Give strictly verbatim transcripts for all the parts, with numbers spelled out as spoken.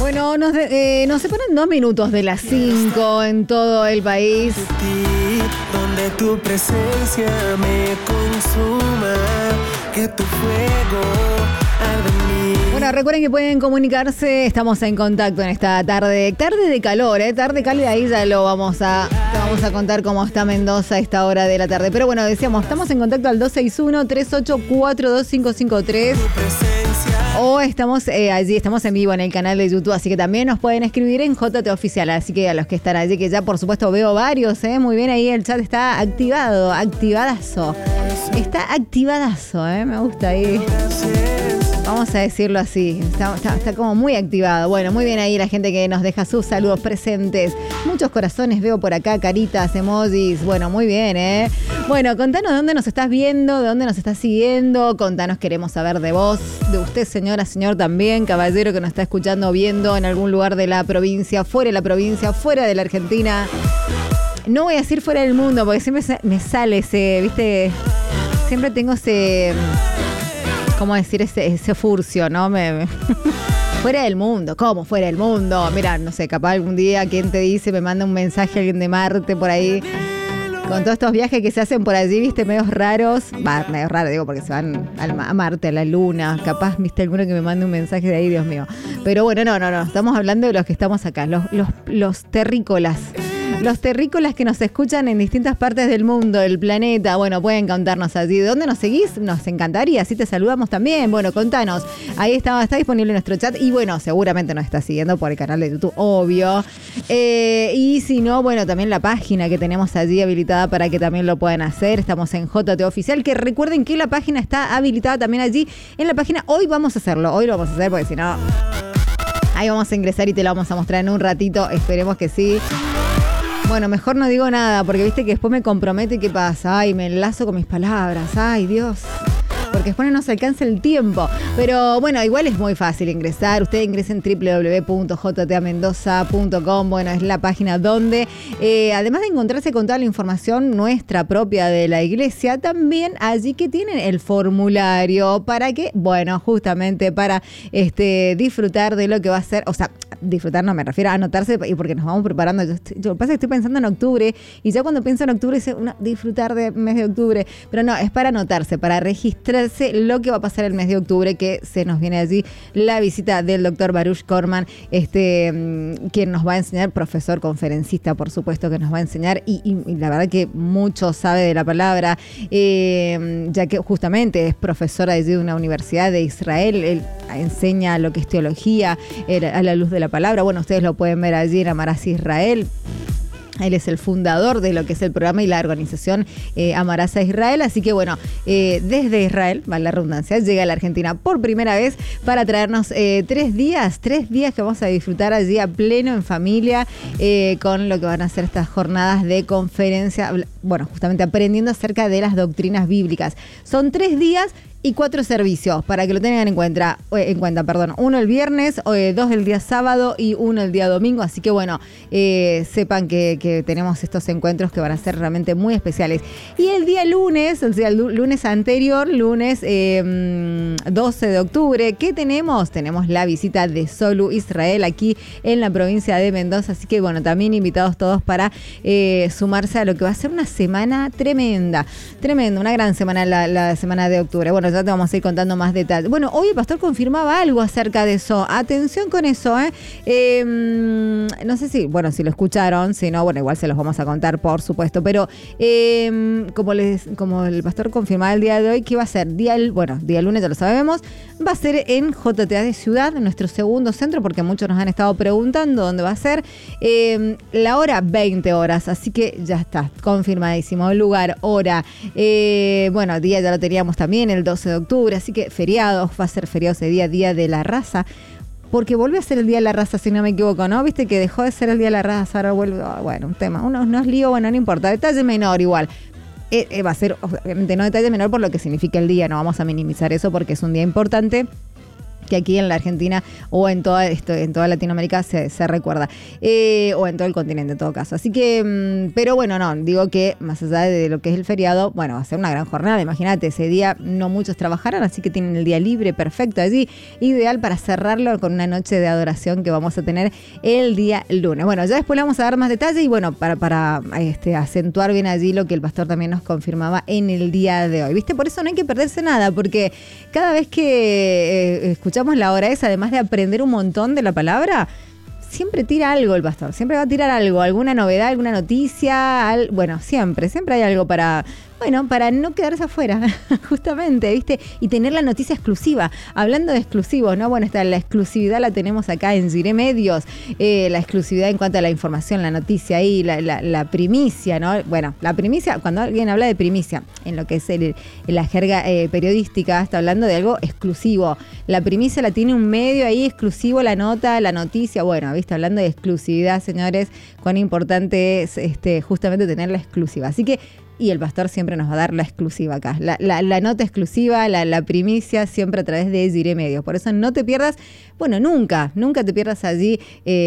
Bueno, nos, de, eh, nos separan dos minutos de las cinco en todo el país. Donde tu presencia me consuma, que tu fuego arde en mí. Bueno, recuerden que pueden comunicarse, estamos en contacto en esta tarde, tarde de calor, ¿eh? Tarde cálida, ahí ya lo vamos a, te vamos a contar cómo está Mendoza a esta hora de la tarde. Pero bueno, decíamos, estamos en contacto al dos seis uno, tres ocho cuatro, dos cinco cinco tres. O estamos eh, allí, estamos en vivo en el canal de YouTube, así que también nos pueden escribir en J T Oficial. Así que a los que están allí, que ya por supuesto veo varios, ¿eh? Muy bien, ahí el chat está activado, activadazo. Está activadazo, ¿eh? Me gusta ahí. Vamos a decirlo así, está, está, está como muy activado. Bueno, muy bien ahí la gente que nos deja sus saludos presentes. Muchos corazones veo por acá, caritas, emojis. Bueno, muy bien, ¿eh? Bueno, contanos de dónde nos estás viendo, de dónde nos estás siguiendo. Contanos, queremos saber de vos, de usted, señora, señor también, caballero que nos está escuchando, viendo en algún lugar de la provincia, fuera de la provincia, fuera de la Argentina. No voy a decir fuera del mundo, porque siempre me sale ese, ¿viste? Siempre tengo ese... ¿Cómo decir ese, ese furcio, no? Me, me fuera del mundo, ¿cómo fuera del mundo? Mira, no sé, capaz algún día quien te dice, me manda un mensaje alguien de Marte por ahí, con todos estos viajes que se hacen por allí, viste, medios raros, va, medio raro, digo, porque se van al, a Marte, a la Luna, capaz, viste, alguno que me mande un mensaje de ahí, Dios mío. Pero bueno, no, no, no, estamos hablando de los que estamos acá, los, los, los terrícolas. Los terrícolas que nos escuchan en distintas partes del mundo, del planeta. Bueno, pueden contarnos allí. ¿De dónde nos seguís? Nos encantaría. Así te saludamos también. Bueno, contanos. Ahí está, está disponible nuestro chat. Y bueno, seguramente nos está siguiendo por el canal de YouTube, obvio. Eh, y si no, bueno, también la página que tenemos allí habilitada para que también lo puedan hacer. Estamos en J T Oficial. Que recuerden que la página está habilitada también allí. En la página, hoy vamos a hacerlo. Hoy lo vamos a hacer porque si no... Ahí vamos a ingresar y te lo vamos a mostrar en un ratito. Esperemos que sí. Bueno, mejor no digo nada, porque viste que después me comprometo y ¿qué pasa? Ay, me enlazo con mis palabras. Ay, Dios. Porque después no nos alcanza el tiempo. Pero bueno, igual es muy fácil ingresar. Ustedes ingresen doble u doble u doble u punto j t a mendoza punto com. Bueno, es la página donde, eh, además de encontrarse con toda la información nuestra propia de la iglesia, también allí que tienen el formulario para que, bueno, justamente para este disfrutar de lo que va a ser, o sea, disfrutar no me refiero a anotarse y porque nos vamos preparando. Yo, estoy, yo lo que pasa es que estoy pensando en octubre y ya cuando pienso en octubre dice una, disfrutar del mes de octubre, pero no, es para anotarse, para registrarse lo que va a pasar el mes de octubre, que se nos viene allí la visita del doctor Baruch Korman, este, quien nos va a enseñar, profesor conferencista, por supuesto, que nos va a enseñar y, y, y la verdad que mucho sabe de la palabra, eh, ya que justamente es profesora de una universidad de Israel. Él enseña lo que es teología a la luz de la palabra. Bueno, ustedes lo pueden ver allí en Amarás Israel. Él es el fundador de lo que es el programa y la organización eh, Amarás a Israel. Así que bueno, eh, desde Israel, vale la redundancia, llega a la Argentina por primera vez para traernos eh, tres días, tres días que vamos a disfrutar allí a pleno en familia eh, con lo que van a ser estas jornadas de conferencia. Bueno, justamente aprendiendo acerca de las doctrinas bíblicas. Son tres días y cuatro servicios para que lo tengan en cuenta, en cuenta, perdón. Uno el viernes, eh, dos el día sábado y uno el día domingo. Así que bueno, eh, sepan que, que tenemos estos encuentros que van a ser realmente muy especiales. Y el día lunes, o sea, el lunes anterior, lunes eh, doce de octubre, ¿qué tenemos? Tenemos la visita de Solu Israel aquí en la provincia de Mendoza. Así que bueno, también invitados todos para eh, sumarse a lo que va a ser una semana tremenda, tremenda, una gran semana, la, la semana de octubre. Bueno, ya te vamos a ir contando más detalles. Bueno, hoy el pastor confirmaba algo acerca de eso. Atención con eso, ¿eh? eh no sé si, bueno, si lo escucharon, si no, bueno, igual se los vamos a contar, por supuesto, pero eh, como les, como el pastor confirmaba el día de hoy, que va a ser día, el, bueno, día lunes, ya lo sabemos, va a ser en J T A de Ciudad, nuestro segundo centro, porque muchos nos han estado preguntando dónde va a ser. Eh, la hora, veinte horas, así que ya está, confirmadísimo. Lugar, hora, eh, bueno, día ya lo teníamos también, el doce de octubre, así que feriados, va a ser feriado ese día, Día de la Raza, porque vuelve a ser el Día de la Raza, si no me equivoco, ¿no? Viste que dejó de ser el Día de la Raza, ahora vuelve, oh, bueno, un tema, uno no es lío, bueno, no importa, detalle menor igual. Eh, eh, va a ser, obviamente, no detalle menor por lo que significa el día, no vamos a minimizar eso porque es un día importante. que aquí en la Argentina o en toda esto, en toda Latinoamérica se, se recuerda, eh, o en todo el continente en todo caso. Así que, mmm, pero bueno, no, digo que más allá de lo que es el feriado, bueno, va a ser una gran jornada, imagínate, ese día no muchos trabajarán, así que tienen el día libre, perfecto allí, ideal para cerrarlo con una noche de adoración que vamos a tener el día lunes. Bueno, ya después le vamos a dar más detalles y bueno, para, para este, acentuar bien allí lo que el pastor también nos confirmaba en el día de hoy, ¿viste? Por eso no hay que perderse nada, porque cada vez que eh, escuchamos la hora esa, además de aprender un montón de la palabra, siempre tira algo el pastor, siempre va a tirar algo, alguna novedad, alguna noticia, al, bueno, siempre, siempre hay algo para, bueno, para no quedarse afuera, justamente, ¿viste? Y tener la noticia exclusiva. Hablando de exclusivos, ¿no? Bueno, está la exclusividad la tenemos acá en Ziré Medios, eh, la exclusividad en cuanto a la información, la noticia ahí, la, la, la primicia, ¿no? Bueno, la primicia, cuando alguien habla de primicia, en lo que es el, la jerga eh, periodística, está hablando de algo exclusivo. La primicia la tiene un medio ahí exclusivo, la nota, la noticia, bueno, ¿viste? Hablando de exclusividad, señores, cuán importante es este, justamente tener la exclusiva. Así que y el pastor siempre nos va a dar la exclusiva acá, la, la, la nota exclusiva, la, la primicia, siempre a través de Ziré Medios. Por eso no te pierdas, bueno, nunca, nunca te pierdas allí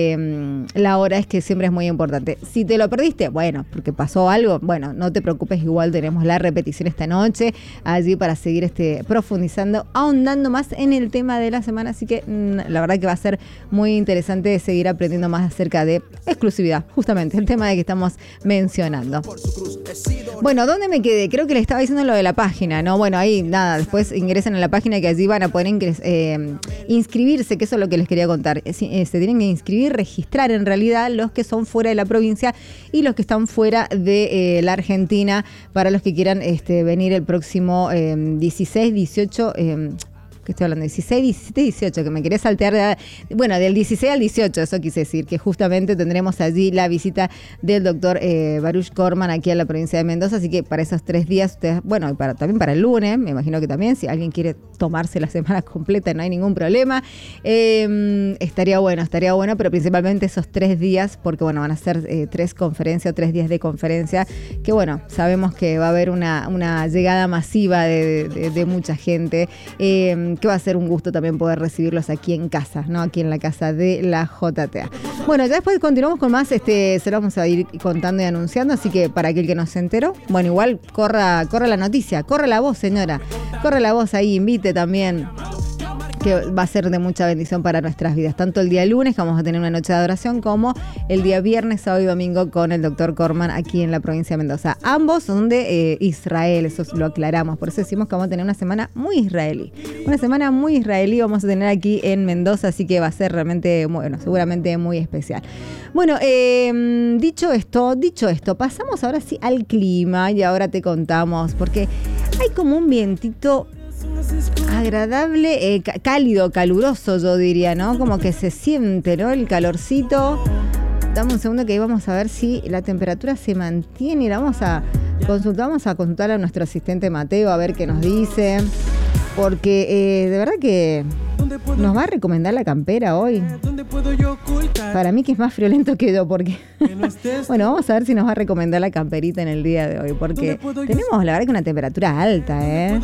eh, la hora, es que siempre es muy importante. Si te lo perdiste, bueno, porque pasó algo, bueno, no te preocupes, igual tenemos la repetición esta noche allí para seguir este, profundizando, ahondando más en el tema de la semana, así que mmm, la verdad que va a ser muy interesante seguir aprendiendo más acerca de exclusividad, justamente el tema de que estamos mencionando. Bueno, ¿dónde me quedé? Creo que le estaba diciendo lo de la página, ¿no? Bueno, ahí nada, después ingresan a la página que allí van a poder ingres, eh, inscribirse, que eso es lo que les quería contar. Eh, se tienen que inscribir, registrar en realidad los que son fuera de la provincia y los que están fuera de eh, la Argentina, para los que quieran este, venir el próximo eh, dieciséis, dieciocho... Eh, que estoy hablando, dieciséis, diecisiete, dieciocho, que me quería saltear, de, bueno, del dieciséis al dieciocho, eso quise decir, que justamente tendremos allí la visita del doctor eh, Baruch Korman aquí a la provincia de Mendoza, así que para esos tres días, ustedes, bueno, y para, también para el lunes, me imagino que también, si alguien quiere tomarse la semana completa, no hay ningún problema, eh, estaría bueno, estaría bueno, pero principalmente esos tres días, porque bueno, van a ser eh, tres conferencias, tres días de conferencia, que bueno, sabemos que va a haber una, una llegada masiva de, de, de mucha gente, eh, que va a ser un gusto también poder recibirlos aquí en casa, ¿no? Aquí en la casa de la J T A. Bueno, ya después continuamos con más, este, se lo vamos a ir contando y anunciando, así que para aquel que no se enteró, bueno, igual corra, corra la noticia, corre la voz, señora, corre la voz ahí, invite también, que va a ser de mucha bendición para nuestras vidas, tanto el día lunes, que vamos a tener una noche de adoración, como el día viernes, sábado y domingo con el doctor Korman aquí en la provincia de Mendoza. Ambos son de eh, Israel, eso lo aclaramos, por eso decimos que vamos a tener una semana muy israelí. Una semana muy israelí vamos a tener aquí en Mendoza, así que va a ser realmente, bueno, seguramente muy especial. Bueno, eh, dicho esto, dicho esto, pasamos ahora sí al clima y ahora te contamos, porque hay como un vientito agradable, eh, cálido, caluroso, yo diría, ¿no? Como que se siente, ¿no? El calorcito. Dame un segundo que ahí vamos a ver si la temperatura se mantiene. La vamos a consultar, vamos a consultar a nuestro asistente Mateo a ver qué nos dice. Porque eh, de verdad que nos va a recomendar la campera hoy. Para mí que es más friolento que yo, porque bueno, vamos a ver si nos va a recomendar la camperita en el día de hoy, porque tenemos la verdad que una temperatura alta, ¿eh?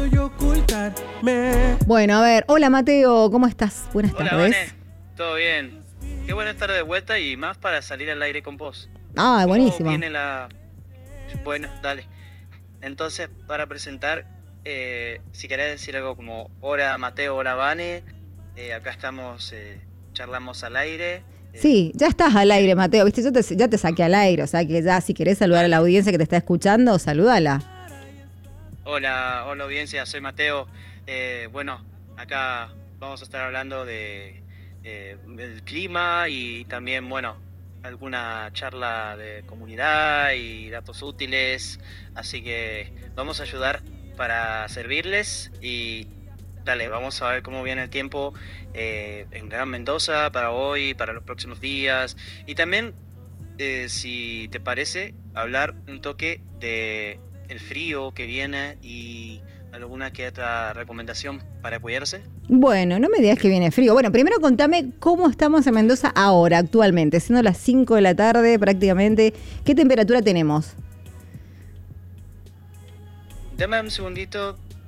Bueno, a ver, hola Mateo, ¿cómo estás? Buenas tardes. Hola, Vane. Todo bien. Qué bueno estar de vuelta y más para salir al aire con vos. Ah, buenísimo. Viene la... Bueno, dale. Entonces, para presentar, eh, si querés decir algo como hola Mateo, hola Vane, eh, acá estamos, eh, charlamos al aire. Eh, sí, ya estás al aire, Mateo, viste, yo te, ya te saqué al aire, o sea que ya si querés saludar a la audiencia que te está escuchando, salúdala. Hola, hola audiencia, soy Mateo. Eh, bueno, acá vamos a estar hablando de eh, del clima y también, bueno, alguna charla de comunidad y datos útiles, así que vamos a ayudar para servirles y dale, vamos a ver cómo viene el tiempo eh, en Gran Mendoza para hoy, para los próximos días y también, eh, si te parece, hablar un toque de el frío que viene y alguna que otra recomendación para cuidarse. Bueno, no me digas que viene frío. Bueno, primero contame cómo estamos en Mendoza ahora, actualmente, siendo las cinco de la tarde prácticamente. ¿Qué temperatura tenemos? Dame un segundito.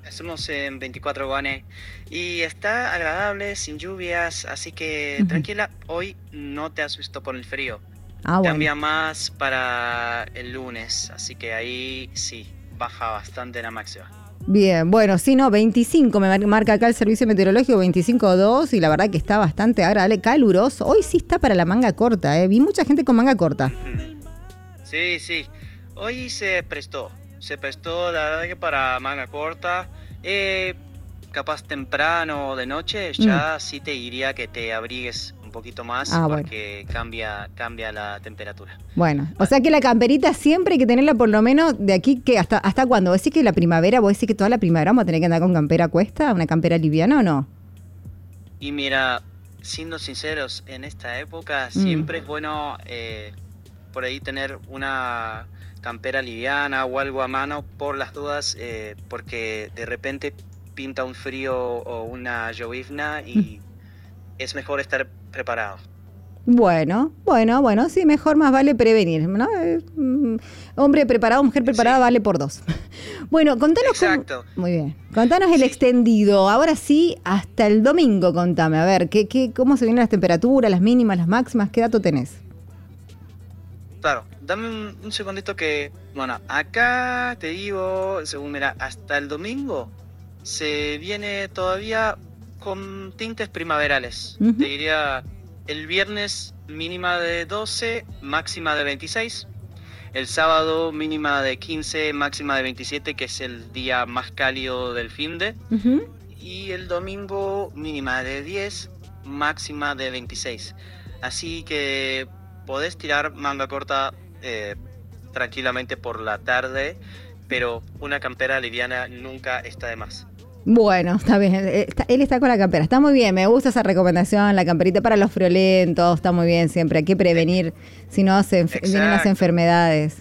Estamos en veinticuatro Guane y está agradable, sin lluvias, así que uh-huh. tranquila, hoy no te asusto por el frío. Ah, bueno. Cambia más para el lunes, así que ahí sí, baja bastante la máxima. Bien, bueno, sí, no, veinticinco me marca acá el servicio meteorológico, veinticinco punto dos y la verdad que está bastante agradable, caluroso. Hoy sí está para la manga corta, ¿eh? Vi mucha gente con manga corta. Sí, sí, hoy se prestó, se prestó la verdad que para manga corta, eh, capaz temprano o de noche, ya mm. sí te diría que te abrigues un poquito más ah, porque bueno. cambia, cambia la temperatura. Bueno, o sea que la camperita siempre hay que tenerla por lo menos de aquí que hasta hasta cuándo. ¿Vos decís que la primavera, vos decís que toda la primavera vamos a tener que andar con campera a cuesta, una campera liviana o no? Y mira, siendo sinceros, en esta época mm. siempre es bueno eh, por ahí tener una campera liviana o algo a mano por las dudas, eh, porque de repente pinta un frío o una llovizna y mm. es mejor estar preparado. Bueno, bueno, bueno, sí, mejor más vale prevenir, ¿no? Eh, hombre preparado, mujer preparada, sí. Vale por dos. Bueno, contanos. Exacto. Cómo, muy bien. Contanos el sí. extendido. Ahora sí, hasta el domingo, contame. A ver, ¿qué, qué, ¿cómo se vienen las temperaturas, las mínimas, las máximas? ¿Qué dato tenés? Claro, dame un, un segundito que... Bueno, acá te digo, según mira, hasta el domingo se viene todavía con tintes primaverales. Uh-huh. Te diría... El viernes mínima de doce, máxima de veintiséis. El sábado mínima de quince, máxima de veintisiete, que es el día más cálido del finde. Uh-huh. Y el domingo mínima de diez, máxima de veintiséis. Así que podés tirar manga corta eh, tranquilamente por la tarde, pero una campera liviana nunca está de más. Bueno, está bien, está, él está con la campera, está muy bien, me gusta esa recomendación, la camperita para los friolentos, está muy bien siempre, hay que prevenir, si no se enf- vienen las enfermedades.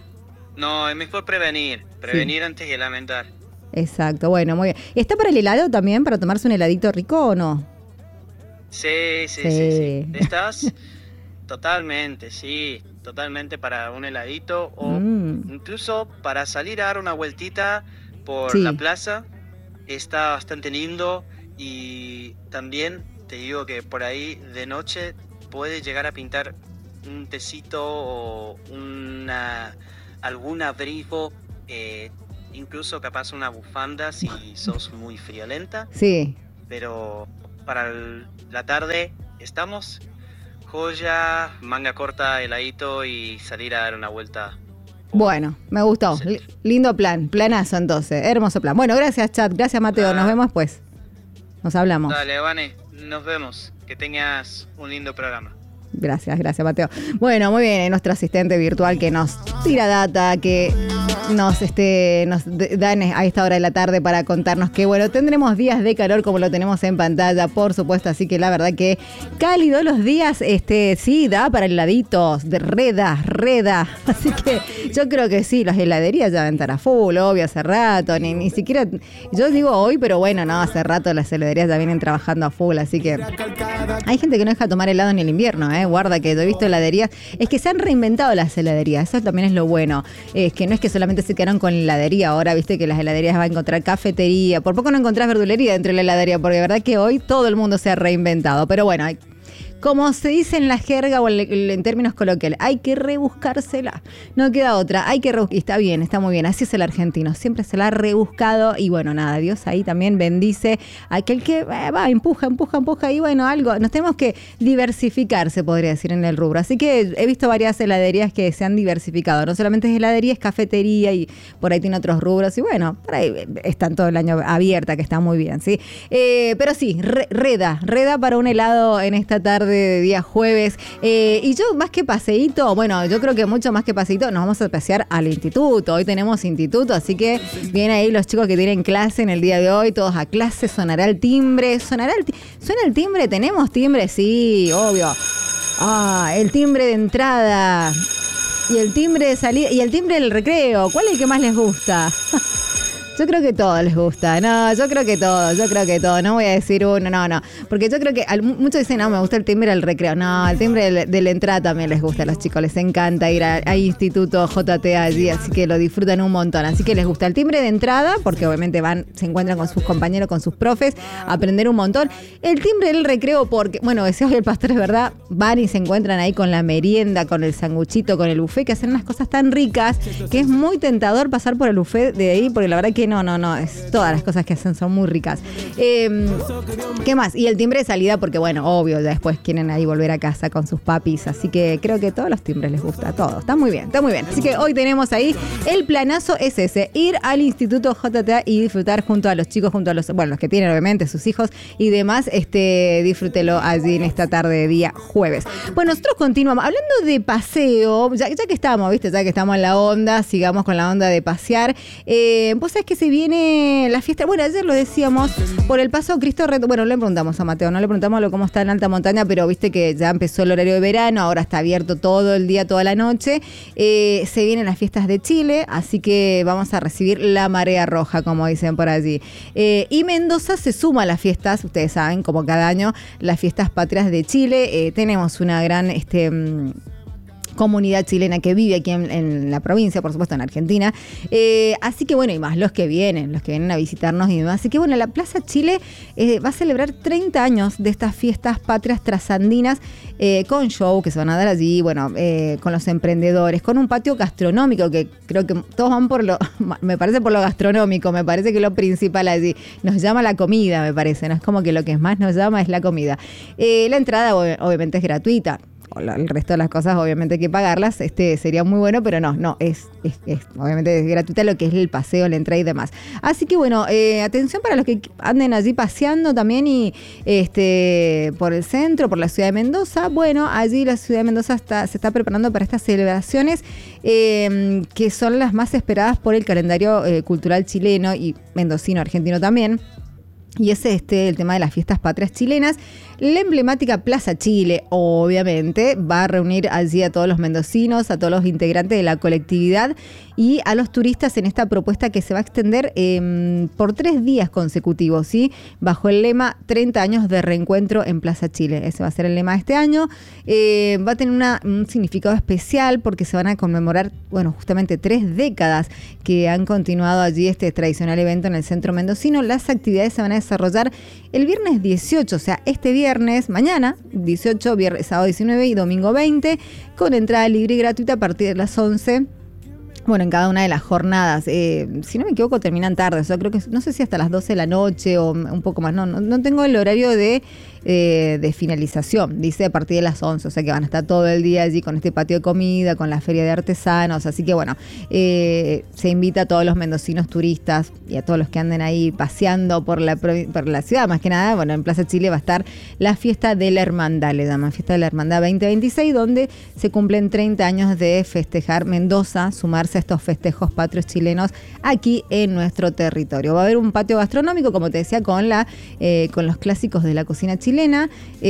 No, es mejor prevenir, prevenir sí. antes que lamentar. Exacto, bueno, muy bien. ¿Está para el helado también, para tomarse un heladito rico o no? Sí, sí, sí, sí, sí. ¿Estás? Totalmente, sí, totalmente para un heladito o mm. incluso para salir a dar una vueltita por sí. la plaza. Está bastante lindo y también te digo que por ahí de noche puede llegar a pintar un tecito o una, algún abrigo, eh, incluso capaz una bufanda si sos muy friolenta. Sí. Pero para el, la tarde estamos joya, manga corta, heladito y salir a dar una vuelta. Bueno, me gustó. L- lindo plan, planazo entonces, hermoso plan. Bueno, gracias Chat, gracias Mateo, ah. nos vemos pues. Nos hablamos. Dale, Vane, nos vemos. Que tengas un lindo programa. Gracias, gracias Mateo. Bueno, muy bien, nuestro asistente virtual que nos tira data, que nos este nos dan a esta hora de la tarde para contarnos que bueno, tendremos días de calor como lo tenemos en pantalla, por supuesto, así que la verdad que cálido los días, este sí, da para heladitos, de reda, reda, así que yo creo que sí, las heladerías ya van a estar a full, obvio, hace rato, ni, ni siquiera, yo digo hoy, pero bueno, no, hace rato las heladerías ya vienen trabajando a full, así que hay gente que no deja tomar helado en el invierno, eh, guarda que yo he visto heladerías, es que se han reinventado las heladerías, eso también es lo bueno, es que no es que solamente se quedaron con heladería, ahora viste que las heladerías va a encontrar cafetería, por poco no encontrás verdulería dentro de la heladería, porque de verdad que hoy todo el mundo se ha reinventado, pero bueno, hay, como se dice en la jerga o en, en términos coloquiales, hay que rebuscársela, no queda otra, hay que rebuscar, y está bien, está muy bien, así es el argentino, siempre se la ha rebuscado y bueno, nada, Dios ahí también bendice a aquel que eh, va, empuja, empuja, empuja y bueno, algo, nos tenemos que diversificar, se podría decir en el rubro, así que he visto varias heladerías que se han diversificado, no solamente es heladería, es cafetería y por ahí tiene otros rubros y bueno, por ahí están todo el año abierta, que está muy bien, ¿sí? Eh, pero sí, re, reda, reda para un helado en esta tarde de día jueves, eh, y yo más que paseíto, bueno, yo creo que mucho más que paseíto nos vamos a pasear al instituto, hoy tenemos instituto, así que vienen ahí los chicos que tienen clase en el día de hoy, todos a clase, sonará el timbre, sonará el ti- ¿suena el timbre? ¿Tenemos timbre? Sí, obvio, ah, el timbre de entrada y el timbre de salida y el timbre del recreo, ¿cuál es el que más les gusta? Yo creo que todo les gusta. No, yo creo que todo, yo creo que todo. No voy a decir uno, no, no. Porque yo creo que al, muchos dicen, no, me gusta el timbre del recreo. No, el timbre de, de la entrada también les gusta a los chicos. Les encanta ir a, a Instituto J T A allí, así que lo disfrutan un montón. Así que les gusta el timbre de entrada, porque obviamente van, se encuentran con sus compañeros, con sus profes, a aprender un montón. El timbre del recreo, porque, bueno, decía hoy el pastor, es verdad, van y se encuentran ahí con la merienda, con el sanguchito, con el buffet, que hacen unas cosas tan ricas, que es muy tentador pasar por el buffet de ahí, porque la verdad que no, no, no, es todas las cosas que hacen son muy ricas. Eh, ¿Qué más? Y el timbre de salida, porque bueno, obvio, ya después quieren ahí volver a casa con sus papis, así que creo que todos los timbres les gusta, a todos. Está muy bien, está muy bien. Así que hoy tenemos ahí, el planazo es ese, ir al Instituto J T A y disfrutar junto a los chicos, junto a los, bueno, los que tienen obviamente sus hijos y demás, este, disfrútelo allí en esta tarde de día jueves. Bueno, nosotros continuamos, hablando de paseo, ya, ya que estamos, viste, ya que estamos en la onda, sigamos con la onda de pasear. Eh, vos sabés que se viene la fiesta, bueno, ayer lo decíamos, por el paso Cristo Redentor, bueno, le preguntamos a Mateo, no le preguntamos lo cómo está en alta montaña, pero viste que ya empezó el horario de verano, ahora está abierto todo el día, toda la noche. Eh, se vienen las fiestas de Chile, así que vamos a recibir la marea roja, como dicen por allí. Eh, y Mendoza se suma a las fiestas, ustedes saben, como cada año, las fiestas patrias de Chile. Eh, tenemos una gran este, comunidad chilena que vive aquí en, en la provincia, por supuesto en Argentina. Eh, así que bueno, y más los que vienen, los que vienen a visitarnos y demás. Así que bueno, la Plaza Chile eh, va a celebrar treinta años de estas fiestas patrias trasandinas, eh, con show que se van a dar allí, bueno, eh, con los emprendedores, con un patio gastronómico que creo que todos van por lo, me parece por lo gastronómico, me parece que lo principal allí. Nos llama la comida, me parece, ¿no? Es como que lo que más nos llama es la comida. Eh, la entrada ob- obviamente es gratuita. El resto de las cosas obviamente hay que pagarlas, este sería muy bueno, pero no, no, es, es, es obviamente es gratuita lo que es el paseo, la entrada y demás. Así que bueno, eh, atención para los que anden allí paseando también y este por el centro, por la ciudad de Mendoza. Bueno, allí la ciudad de Mendoza está, se está preparando para estas celebraciones eh, que son las más esperadas por el calendario eh, cultural chileno y mendocino, argentino también. Y es este el tema de las fiestas patrias chilenas. La emblemática Plaza Chile, obviamente, va a reunir allí a todos los mendocinos, a todos los integrantes de la colectividad y a los turistas en esta propuesta que se va a extender eh, por tres días consecutivos, ¿sí? Bajo el lema treinta años de reencuentro en Plaza Chile. Ese va a ser el lema de este año. Eh, va a tener una, un significado especial porque se van a conmemorar, bueno, justamente tres décadas que han continuado allí este tradicional evento en el centro mendocino. Las actividades se van a desarrollar el viernes dieciocho, o sea, este viernes, mañana, dieciocho, viernes, sábado diecinueve y domingo veinte, con entrada libre y gratuita a partir de las once. Bueno, en cada una de las jornadas, eh, si no me equivoco, terminan tarde, o sea, creo que, no sé si hasta las doce de la noche o un poco más, no, no, no tengo el horario de, eh, de finalización, dice a partir de las once, o sea que van a estar todo el día allí con este patio de comida, con la feria de artesanos, así que bueno, eh, se invita a todos los mendocinos turistas y a todos los que anden ahí paseando por la, por la ciudad, más que nada, bueno, en Plaza Chile va a estar la fiesta de la hermandad, le llaman fiesta de la hermandad veinte veintiséis, donde se cumplen treinta años de festejar Mendoza, sumarse a estos festejos patrios chilenos aquí en nuestro territorio. Va a haber un patio gastronómico, como te decía, con la eh, con los clásicos de la cocina chilena.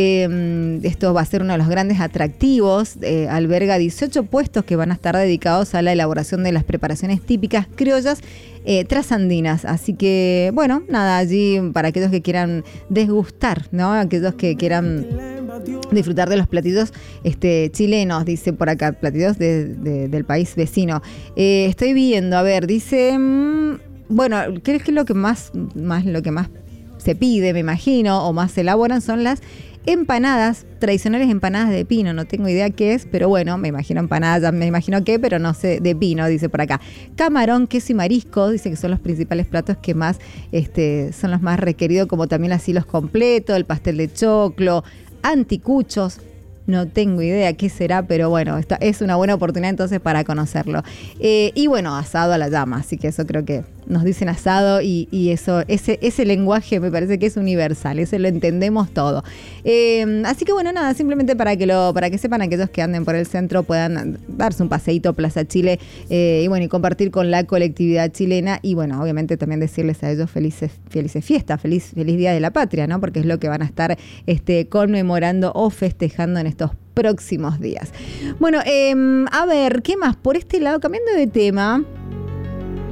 Eh, esto va a ser uno de los grandes atractivos. Eh, alberga dieciocho puestos que van a estar dedicados a la elaboración de las preparaciones típicas criollas eh, trasandinas. Así que, bueno, nada, allí para aquellos que quieran desgustar, ¿no? Aquellos que quieran disfrutar de los platillos este, chilenos, dice por acá, platillos de, de, del país vecino. Eh, estoy viendo, a ver, dice, mmm, bueno, ¿qué es lo que más, más, lo que más se pide, me imagino, o más se elaboran son las empanadas, tradicionales empanadas de pino, no tengo idea qué es, pero bueno, me imagino empanadas, me imagino qué, pero no sé, de pino, dice por acá. Camarón, queso y marisco, dice que son los principales platos que más, este, son los más requeridos, como también así los completos, el pastel de choclo, anticuchos, no tengo idea qué será, pero bueno, esta es una buena oportunidad entonces para conocerlo. Eh, y bueno, asado a la llama, así que eso creo que nos dicen asado y, y eso, ese, ese lenguaje me parece que es universal, ese lo entendemos todo. Eh, así que bueno, nada, simplemente para que lo, para que sepan aquellos que anden por el centro puedan darse un paseíto a Plaza Chile eh, y bueno, y compartir con la colectividad chilena y bueno, obviamente también decirles a ellos felices, felices fiestas, feliz, feliz Día de la Patria, ¿no? Porque es lo que van a estar este, conmemorando o festejando en estos próximos días. Bueno, eh, a ver, ¿qué más? Por este lado, cambiando de tema.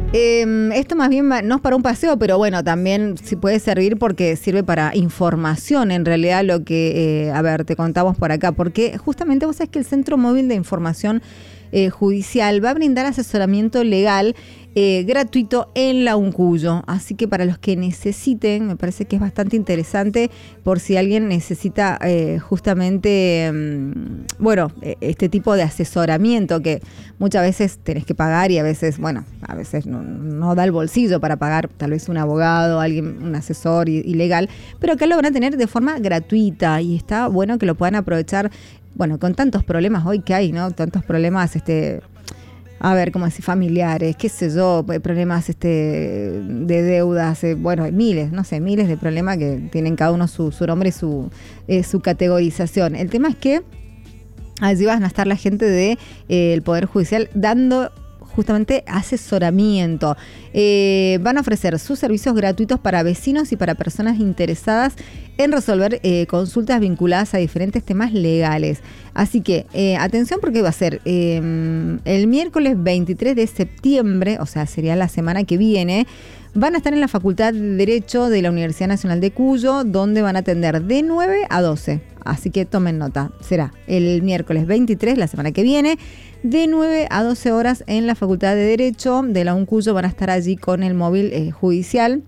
Eh, esto más bien va, no es para un paseo, pero bueno, también sí puede servir porque sirve para información, en realidad lo que, eh, a ver, te contamos por acá, porque justamente vos sabés que el Centro Móvil de Información eh, Judicial va a brindar asesoramiento legal eh, gratuito en la Uncuyo, así que para los que necesiten, me parece que es bastante interesante por si alguien necesita eh, justamente, mmm, bueno, este tipo de asesoramiento que muchas veces tenés que pagar y a veces, bueno, a veces no, no da el bolsillo para pagar tal vez un abogado, alguien, un asesor y, y legal, pero acá lo van a tener de forma gratuita y está bueno que lo puedan aprovechar, bueno, con tantos problemas hoy que hay, ¿no? Tantos problemas, este... A ver, como decir, familiares, qué sé yo, problemas este, de deudas, eh, bueno, hay miles, no sé, miles de problemas que tienen cada uno su, su nombre y su, eh, su categorización. El tema es que allí van a estar la gente del de, eh, Poder Judicial dando justamente asesoramiento. Eh, van a ofrecer sus servicios gratuitos para vecinos y para personas interesadas en resolver eh, consultas vinculadas a diferentes temas legales. Así que, eh, atención porque va a ser eh, el miércoles veintitrés de septiembre, o sea, sería la semana que viene, van a estar en la Facultad de Derecho de la Universidad Nacional de Cuyo, donde van a atender de nueve a doce. Así que tomen nota, será el miércoles veintitrés, la semana que viene, de nueve a doce horas en la Facultad de Derecho de la Uncuyo. Van a estar allí con el móvil eh, judicial.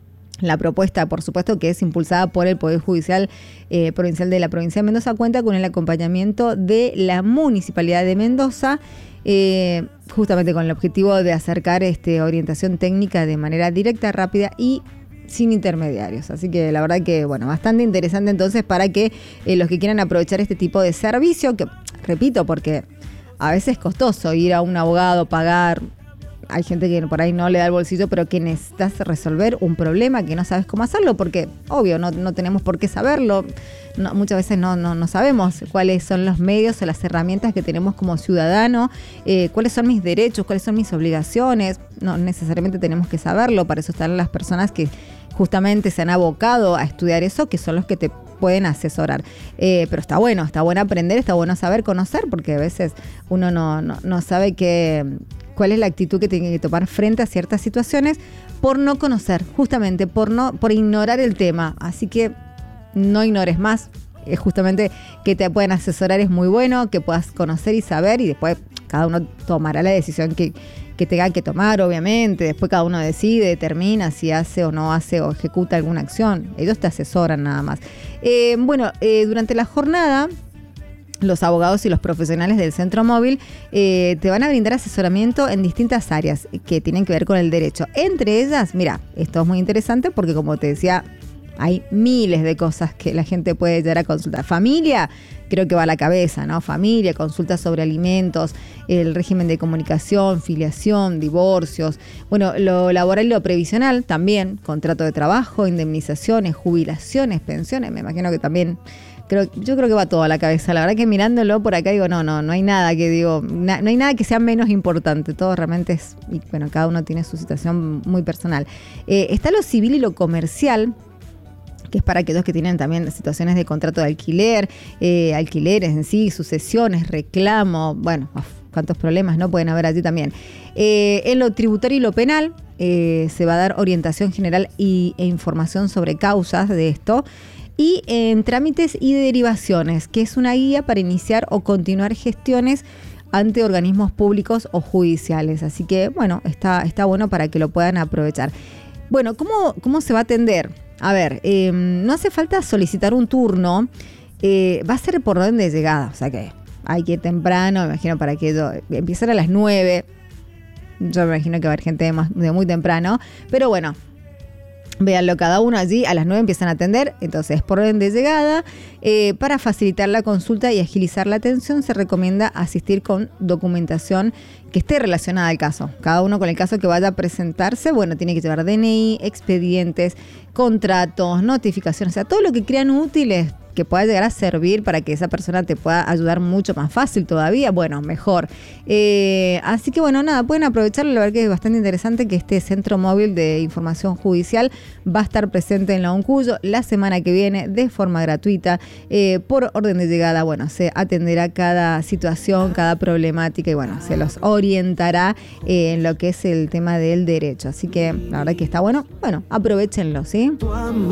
La propuesta, por supuesto, que es impulsada por el Poder Judicial eh, Provincial de la Provincia de Mendoza, cuenta con el acompañamiento de la Municipalidad de Mendoza, eh, justamente con el objetivo de acercar este, orientación técnica de manera directa, rápida y sin intermediarios. Así que la verdad que, bueno, bastante interesante entonces para que eh, los que quieran aprovechar este tipo de servicio, que repito, porque a veces es costoso ir a un abogado, pagar. Hay gente que por ahí no le da el bolsillo, pero que necesitas resolver un problema que no sabes cómo hacerlo, porque obvio, no, no tenemos por qué saberlo. No, muchas veces no, no, no sabemos cuáles son los medios o las herramientas que tenemos como ciudadano, eh, cuáles son mis derechos, cuáles son mis obligaciones. No necesariamente tenemos que saberlo, para eso están las personas que justamente se han abocado a estudiar eso, que son los que te pueden asesorar. Eh, pero está bueno, está bueno aprender, está bueno saber, conocer, porque a veces uno no, no, no sabe qué, cuál es la actitud que tiene que tomar frente a ciertas situaciones por no conocer, justamente por no, por ignorar el tema. Así que no ignores más. Eh, justamente que te pueden asesorar es muy bueno, que puedas conocer y saber, y después cada uno tomará la decisión que, que tenga que tomar, obviamente. Después cada uno decide, determina si hace o no hace o ejecuta alguna acción. Ellos te asesoran nada más. Eh, bueno, eh, durante la jornada, los abogados y los profesionales del Centro Móvil eh, te van a brindar asesoramiento en distintas áreas que tienen que ver con el derecho. Entre ellas, mira, esto es muy interesante porque, como te decía, hay miles de cosas que la gente puede llegar a consultar. Familia, creo que va a la cabeza, ¿no? Familia, consultas sobre alimentos, el régimen de comunicación, filiación, divorcios. Bueno, lo laboral y lo previsional también, contrato de trabajo, indemnizaciones, jubilaciones, pensiones. Me imagino que también, creo, yo creo que va todo a la cabeza. La verdad que mirándolo por acá digo, no, no, no hay nada que digo, na, no hay nada que sea menos importante. Todo realmente es, y bueno, cada uno tiene su situación muy personal. Eh, está lo civil y lo comercial, que es para aquellos que tienen también situaciones de contrato de alquiler, eh, alquileres en sí, sucesiones, reclamo, bueno, uf, cuántos problemas no pueden haber allí también. Eh, en lo tributario y lo penal eh, se va a dar orientación general y, e información sobre causas de esto. Y en trámites y derivaciones, que es una guía para iniciar o continuar gestiones ante organismos públicos o judiciales. Así que, bueno, está, está bueno para que lo puedan aprovechar. Bueno, ¿cómo, cómo se va a atender? A ver, eh, no hace falta solicitar un turno, eh, va a ser por orden de llegada, o sea que hay que ir temprano, me imagino, para que yo, empezar a las nueve, yo me imagino que va a haber gente de, más, de muy temprano, pero bueno, véanlo cada uno allí, a las nueve empiezan a atender, entonces por orden de llegada. Eh, para facilitar la consulta y agilizar la atención, se recomienda asistir con documentación que esté relacionada al caso. Cada uno con el caso que vaya a presentarse, bueno, tiene que llevar D N I, expedientes, contratos, notificaciones, o sea, todo lo que crean útiles que pueda llegar a servir para que esa persona te pueda ayudar mucho más fácil todavía, bueno, mejor. Eh, así que bueno, nada, pueden aprovecharlo, la verdad que es bastante interesante que este Centro Móvil de Información Judicial va a estar presente en la Uncuyo la semana que viene de forma gratuita. eh, por orden de llegada, bueno, se atenderá cada situación, cada problemática y bueno, se los orientará eh, en lo que es el tema del derecho. Así que la verdad que está bueno, bueno, aprovechenlo, ¿sí?